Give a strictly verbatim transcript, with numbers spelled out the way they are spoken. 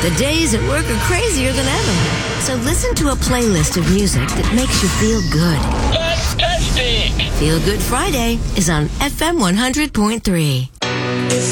The days at work are crazier than ever. So listen to a playlist of music that makes you feel good. Fantastic! Feel Good Friday is on F M one hundred point three.